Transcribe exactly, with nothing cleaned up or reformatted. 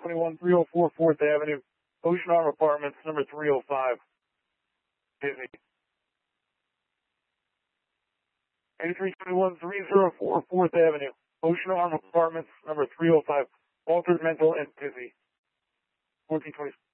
twenty-one, three oh four Fourth Avenue, Ocean Arm Apartments, number three oh five. Busy. eighty-three twenty-one, three oh four Fourth Avenue, Ocean Arm Apartments, number three oh five. Altered mental and busy. fourteen twenty.